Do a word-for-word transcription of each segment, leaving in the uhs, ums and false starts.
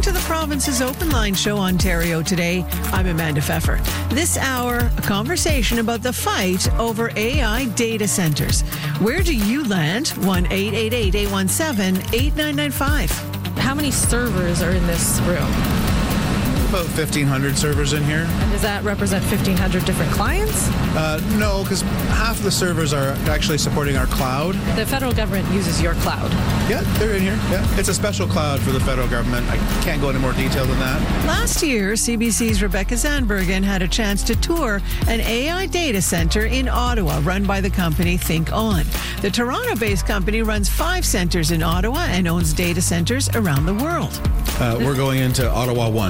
to the Province's Open Line Show, Ontario Today. I'm Amanda Pfeffer. This hour, a conversation about the fight over A I data centers. Where do you land? one eight eight eight, eight one seven, eight nine nine five. How many servers are in this room? About fifteen hundred servers in here. And does that represent fifteen hundred different clients? Uh, no, because half of the servers are actually supporting our cloud. The federal government uses your cloud. Yeah, they're in here. Yeah, it's a special cloud for the federal government. I can't go into more detail than that. Last year, C B C's Rebecca Zandbergen had a chance to tour an A I data center in Ottawa run by the company ThinkOn. The Toronto-based company runs five centers in Ottawa and owns data centers around the world. Uh, we're going into Ottawa one.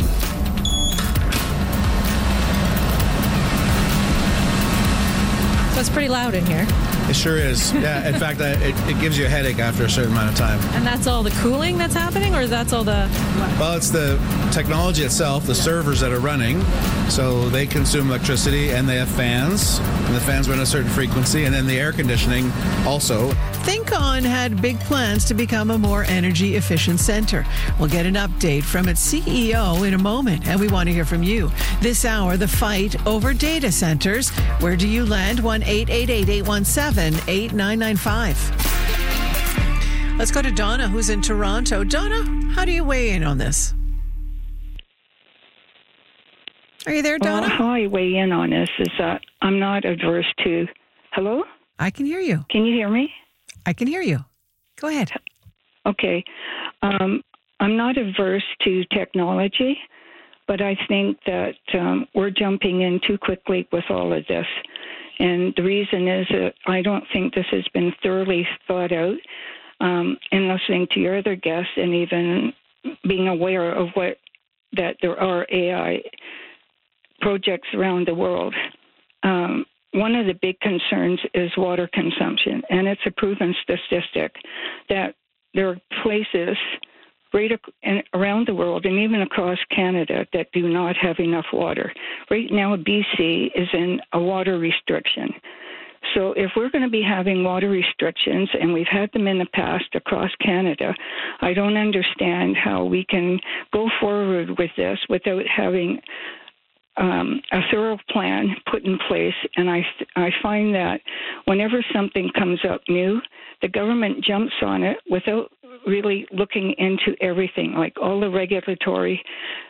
So it's pretty loud in here. It sure is. Yeah, in fact, uh, it, it gives you a headache after a certain amount of time. And that's all the cooling that's happening, or that's all the... Well, it's the technology itself, the servers that are running. So they consume electricity, and they have fans, and the fans run a certain frequency, and then the air conditioning also. ThinkOn had big plans to become a more energy-efficient center. We'll get an update from its C E O in a moment, and we want to hear from you. This hour, the fight over data centers. Where do you land? one eight eight eight, eight one seven, eight nine nine five. Let's go to Donna, who's in Toronto. Donna, how do you weigh in on this? Are you there, Donna? Well, how I weigh in on this is that I'm not adverse to... Hello? I can hear you. Can you hear me? I can hear you. Go ahead. Okay. Um, I'm not averse to technology, but I think that um, we're jumping in too quickly with all of this. And the reason is that I don't think this has been thoroughly thought out. Um, in listening to your other guests and even being aware of what that there are A I projects around the world, um, one of the big concerns is water consumption, and it's a proven statistic that there are places right ac- around the world and even across Canada that do not have enough water. Right now, B C is in a water restriction. So if we're going to be having water restrictions, and we've had them in the past across Canada, I don't understand how we can go forward with this without having Um, a thorough plan put in place. And I, I find that whenever something comes up new, the government jumps on it without really looking into everything, like all the regulatory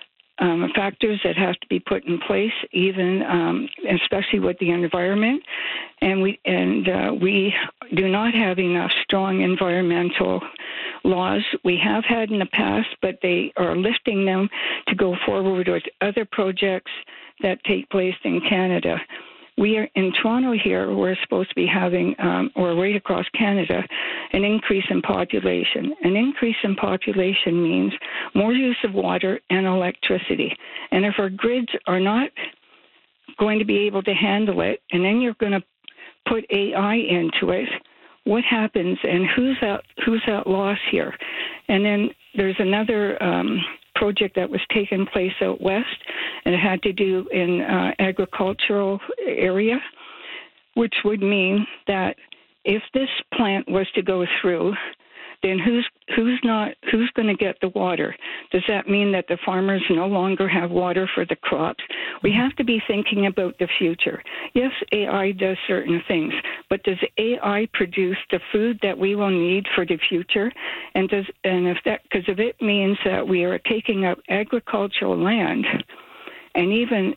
um, factors that have to be put in place, even um, especially with the environment. And we and uh, we do not have enough strong environmental laws. We have had in the past, but they are lifting them to go forward with other projects that take place in Canada. We are in Toronto here, we're supposed to be having, um, or right across Canada, an increase in population. An increase in population means more use of water and electricity. And if our grids are not going to be able to handle it, and then you're going to put A I into it, what happens, and who's at, who's at loss here? And then there's another um, project that was taking place out west, and it had to do in uh, agricultural area, which would mean that if this plant was to go through, then who's who's not who's going to get the water? Does that mean that the farmers no longer have water for the crops? We have to be thinking about the future. Yes, A I does certain things, but does A I produce the food that we will need for the future? And does and if that because if it means that we are taking up agricultural land, and even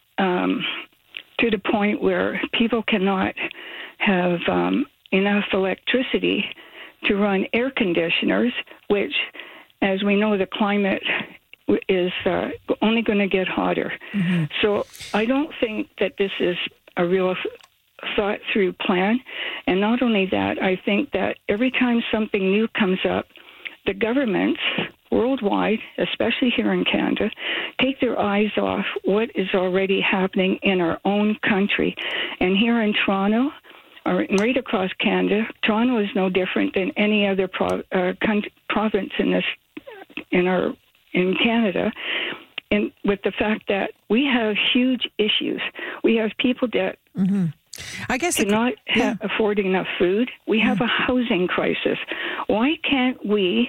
um, to the point where people cannot have um, enough electricity to run air conditioners, which, as we know, the climate is uh, only going to get hotter. Mm-hmm. So I don't think that this is a real thought-through plan. And not only that, I think that every time something new comes up, the governments worldwide, especially here in Canada, take their eyes off what is already happening in our own country. And here in Toronto, or right across Canada, Toronto is no different than any other pro, uh, con- province in this, in our, in Canada. And with the fact that we have huge issues, we have people that mm-hmm. I guess cannot yeah. ha- afford enough food. We have mm. a housing crisis. Why can't we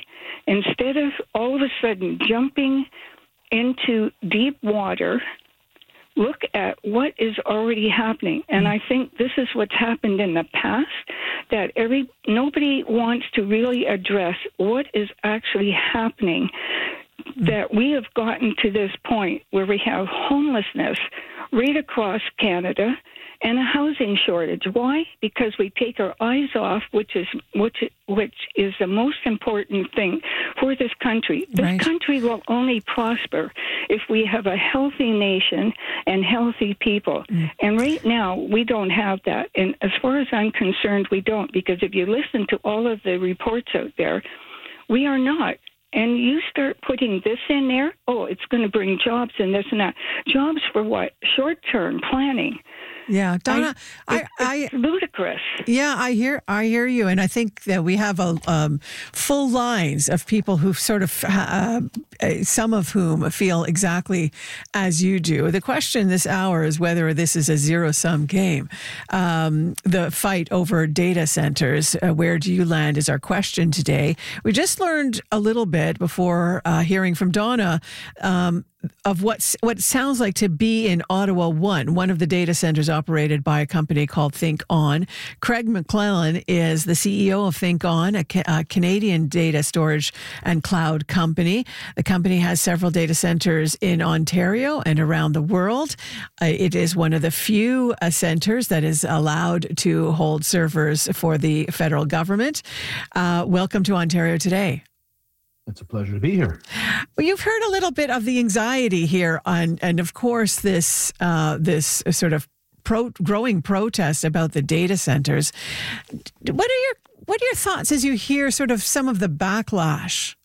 Instead of all of a sudden jumping into deep water, look at what is already happening. And I think this is what's happened in the past, that every nobody wants to really address what is actually happening, that we have gotten to this point where we have homelessness right across Canada and a housing shortage. Why? Because we take our eyes off, which is which which is the most important thing for this country. This Right. country will only prosper if we have a healthy nation and healthy people. Mm. And right now, we don't have that. And as far as I'm concerned, we don't, because if you listen to all of the reports out there, we are not. And you start putting this in there, oh, it's going to bring jobs and this and that. Jobs for what? Short-term planning. Yeah, Donna, I, It's, I, it's ludicrous. yeah, I hear, I hear you, and I think that we have a um, full lines of people who sort of, uh, some of whom feel exactly as you do. The question this hour is whether this is a zero-sum game. Um, the fight over data centers, uh, where do you land, is our question today. We just learned a little bit before uh, hearing from Donna um, of what's, what sounds like to be in Ottawa One, one of the data centers operated by a company called Think On. Craig McClellan is the C E O of Think On, a, ca- a Canadian data storage and cloud company. The company has several data centers in Ontario and around the world. Uh, it is one of the few uh, centers that is allowed to hold servers for the federal government. Uh, welcome to Ontario Today. It's a pleasure to be here. Well, you've heard a little bit of the anxiety here on, and of course, this uh, this sort of pro, growing protest about the data centers. What are your what are your thoughts as you hear sort of some of the backlash?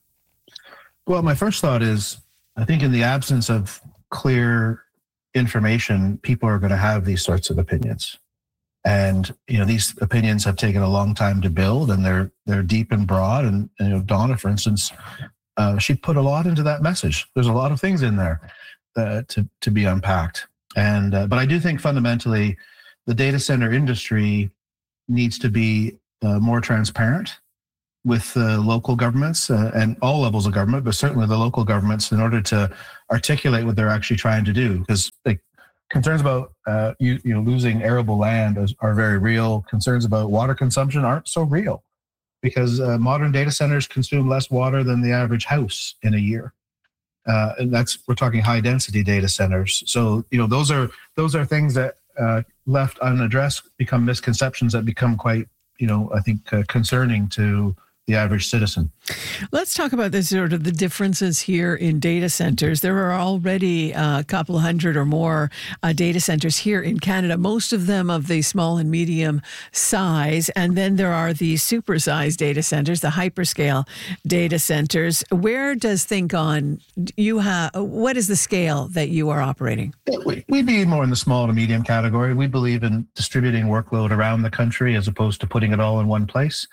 Well, my first thought is, I think in the absence of clear information, people are going to have these sorts of opinions. And, you know, these opinions have taken a long time to build, and they're they're deep and broad. And, and you know, Donna, for instance, uh, she put a lot into that message. There's a lot of things in there uh, to to be unpacked. And uh, but I do think fundamentally, the data center industry needs to be uh, more transparent with uh, local governments uh, and all levels of government, but certainly the local governments, in order to articulate what they're actually trying to do. Because like, concerns about uh, you, you know, losing arable land is, are very real. Concerns about water consumption aren't so real, because uh, modern data centers consume less water than the average house in a year. Uh, and that's, we're talking high density data centers. So, you know, those are those are things that uh, left unaddressed become misconceptions that become quite, you know, I think uh, concerning to the average citizen. Let's talk about this sort of the differences here in data centers. There are already a couple hundred or more uh, data centers here in Canada, most of them of the small and medium size. And then there are the supersized data centers, the hyperscale data centers. Where does Think On, you have, what is the scale that you are operating? We'd be more in the small to medium category. We believe in distributing workload around the country as opposed to putting it all in one place.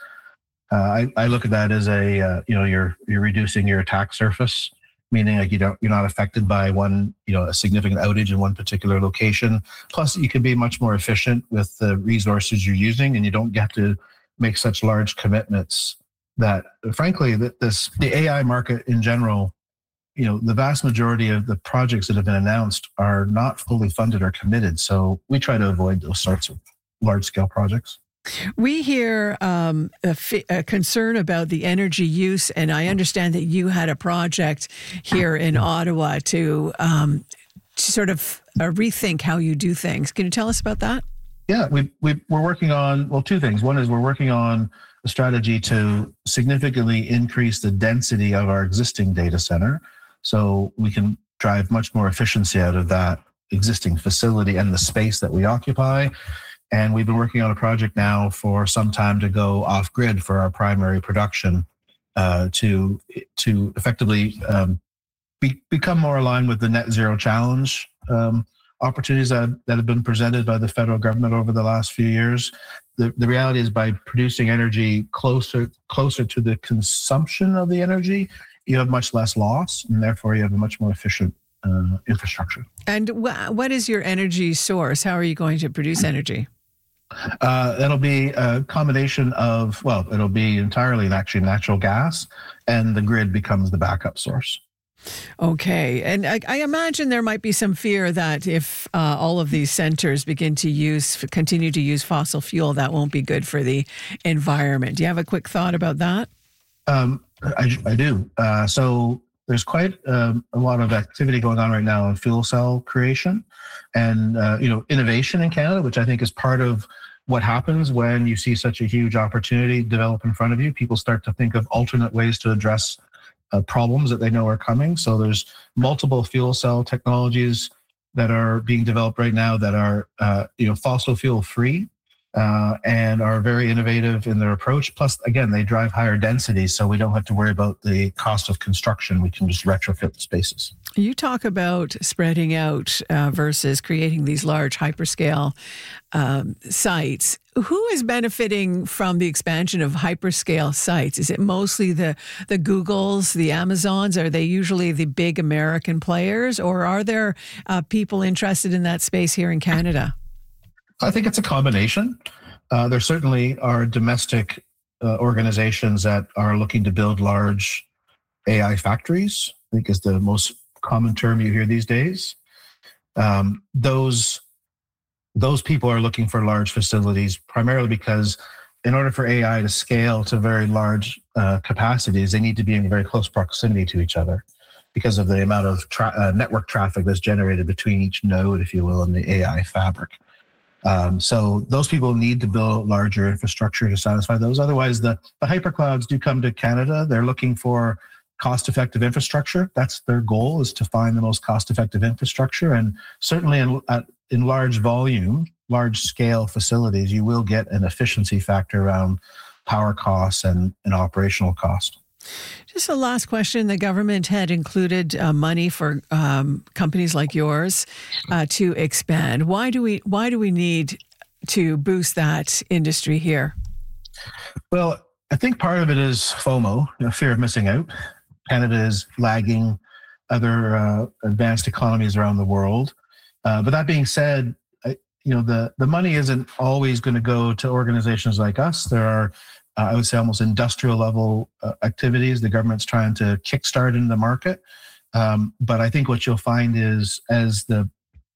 Uh, I, I look at that as a, uh, you know, you're you're reducing your attack surface, meaning like you don't you're not affected by one, you know, a significant outage in one particular location. Plus, you can be much more efficient with the resources you're using, and you don't have to make such large commitments. That, frankly, that this the A I market in general, you know, the vast majority of the projects that have been announced are not fully funded or committed. So we try to avoid those sorts of large scale projects. We hear um, a, f- a concern about the energy use, and I understand that you had a project here in Ottawa to, um, to sort of uh, rethink how you do things. Can you tell us about that? Yeah, we, we, we're working on, well, two things. One is we're working on a strategy to significantly increase the density of our existing data center so we can drive much more efficiency out of that existing facility and the space that we occupy. And we've been working on a project now for some time to go off grid for our primary production uh, to to effectively um, be, become more aligned with the net zero challenge um, opportunities that, that have been presented by the federal government over the last few years. The, the reality is, by producing energy closer closer to the consumption of the energy, you have much less loss, and therefore you have a much more efficient uh, infrastructure. And wh- what is your energy source? How are you going to produce energy? Uh, it'll be a combination of, well, it'll be entirely actually natural gas, and the grid becomes the backup source. Okay. And I, I imagine there might be some fear that if uh, all of these centers begin to use, continue to use fossil fuel, that won't be good for the environment. Do you have a quick thought about that? Um, I, I do. Uh, so there's quite um, a lot of activity going on right now in fuel cell creation and, uh, you know, innovation in Canada, which I think is part of what happens when you see such a huge opportunity develop in front of you. People start to think of alternate ways to address Uh, problems that they know are coming. So there's multiple fuel cell technologies that are being developed right now that are, uh, you know, fossil fuel free uh, and are very innovative in their approach. Plus, again, they drive higher densities, so we don't have to worry about the cost of construction. We can just retrofit the spaces. You talk about spreading out uh, versus creating these large hyperscale um, sites. Who is benefiting from the expansion of hyperscale sites? Is it mostly the, the Googles, the Amazons? Are they usually the big American players, or are there uh, people interested in that space here in Canada? I think it's a combination. Uh, there certainly are domestic uh, organizations that are looking to build large A I factories, I think is the most common term you hear these days. Um, those those people are looking for large facilities primarily because in order for A I to scale to very large uh, capacities, they need to be in very close proximity to each other because of the amount of tra- uh, network traffic that's generated between each node, if you will, in the A I fabric. Um, so those people need to build larger infrastructure to satisfy those. Otherwise, the, the hyperclouds do come to Canada. They're looking for cost-effective infrastructure. That's their goal, is to find the most cost-effective infrastructure. And certainly in, at, in large volume, large-scale facilities, you will get an efficiency factor around power costs and, and operational cost. Just a last question. The government had included uh, money for um, companies like yours uh, to expand. Why do we why do we need to boost that industry here? Well, I think part of it is FOMO, you know, fear of missing out. Canada is lagging other uh, advanced economies around the world. Uh, but that being said, I, you know, the, the money isn't always going to go to organizations like us. There are, uh, I would say, almost industrial level uh, activities the government's trying to kickstart into the market. Um, but I think what you'll find is as the